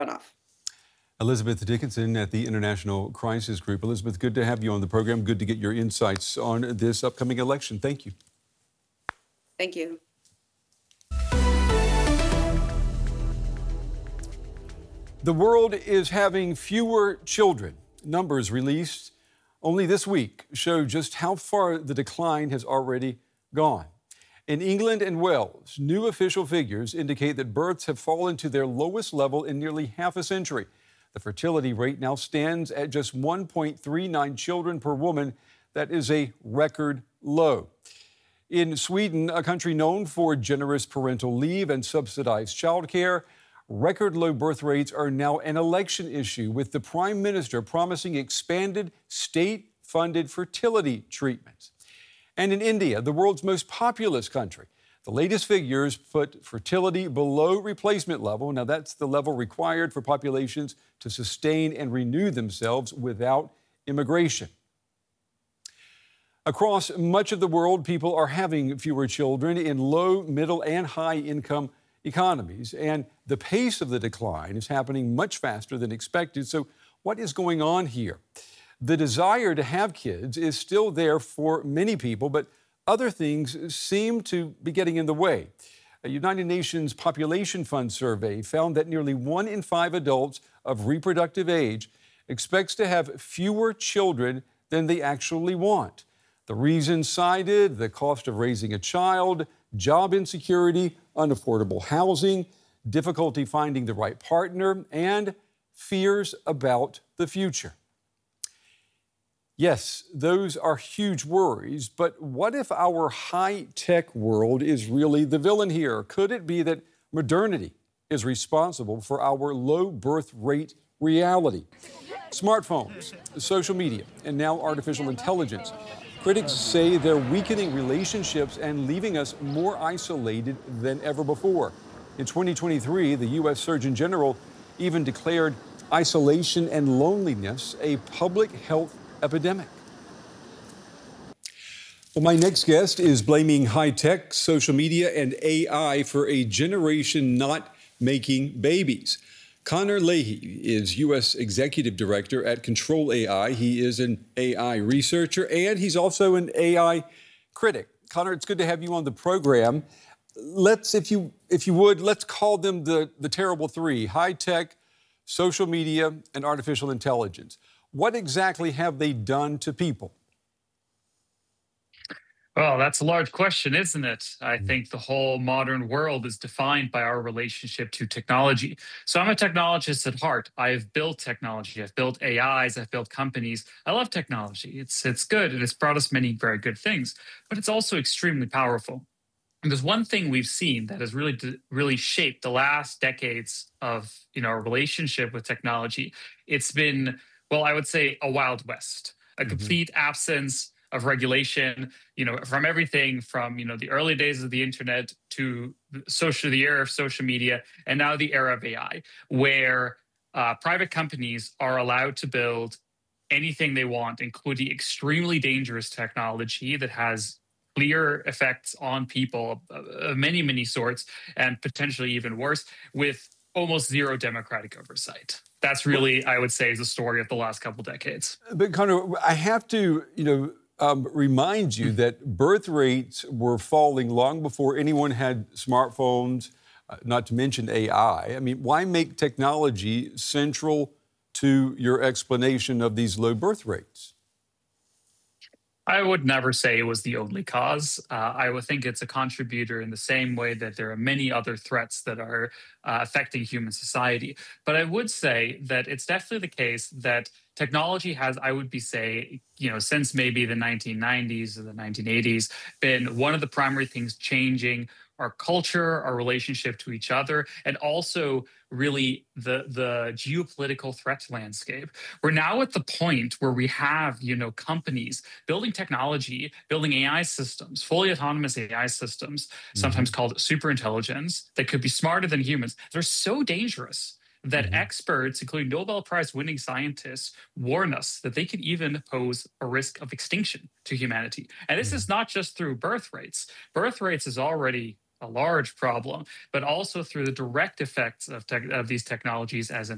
runoff. Elizabeth Dickinson at the International Crisis Group. Elizabeth, good to have you on the program. Good to get your insights on this upcoming election. Thank you. Thank you. The world is having fewer children. Numbers released only this week show just how far the decline has already gone. In England and Wales, new official figures indicate that births have fallen to their lowest level in nearly half a century. The fertility rate now stands at just 1.39 children per woman. That is a record low. In Sweden, a country known for generous parental leave and subsidized childcare, record low birth rates are now an election issue, with the prime minister promising expanded state-funded fertility treatments. And in India, the world's most populous country, the latest figures put fertility below replacement level. Now, that's the level required for populations to sustain and renew themselves without immigration. Across much of the world, people are having fewer children in low, middle, and high-income economies, and the pace of the decline is happening much faster than expected. So what is going on here? The desire to have kids is still there for many people, but other things seem to be getting in the way. A United Nations Population Fund survey found that nearly 1 in 5 adults of reproductive age expects to have fewer children than they actually want. The reasons cited: the cost of raising a child, job insecurity, unaffordable housing, difficulty finding the right partner, and fears about the future. Yes, those are huge worries, but what if our high-tech world is really the villain here? Could it be that modernity is responsible for our low birth rate reality? Smartphones, social media, and now artificial intelligence. Critics say they're weakening relationships and leaving us more isolated than ever before. In 2023, the U.S. Surgeon General even declared isolation and loneliness a public health epidemic. Well, my next guest is blaming high-tech, social media, and AI for a generation not making babies. Connor Leahy is U.S. Executive Director at Control AI. He is an AI researcher, and he's also an AI critic. Connor, it's good to have you on the program. Let's, if you would, let's call them the terrible three: high-tech, social media, and artificial intelligence. What exactly have they done to people? Well, that's a large question, isn't it? I think the whole modern world is defined by our relationship to technology. So I'm a technologist at heart. I've built technology. I've built AIs. I've built companies. I love technology. It's good, and it's brought us many very good things, but it's also extremely powerful. And there's one thing we've seen that has really shaped the last decades of our relationship with technology. It's been, well, I would say, a Wild West, a complete absence of regulation, from everything from, the early days of the internet to the era of social media, and now the era of AI, where private companies are allowed to build anything they want, including extremely dangerous technology that has clear effects on people of many, many sorts, and potentially even worse, with almost zero democratic oversight. That's really, I would say, is the story of the last couple decades. But Connor, I have to, remind you that birth rates were falling long before anyone had smartphones, not to mention AI. I mean, why make technology central to your explanation of these low birth rates? I would never say it was the only cause. I would think it's a contributor in the same way that there are many other threats that are affecting human society. But I would say that it's definitely the case that technology has, I would say, since maybe the 1990s or the 1980s, been one of the primary things changing our culture, our relationship to each other, and also really the geopolitical threat landscape. We're now at the point where we have, companies building technology, building AI systems, fully autonomous AI systems, sometimes called superintelligence, that could be smarter than humans. They're so dangerous that experts, including Nobel Prize winning scientists, warn us that they could even pose a risk of extinction to humanity. And this is not just through birth rates. Birth rates is already a large problem, but also through the direct effects of these technologies, as in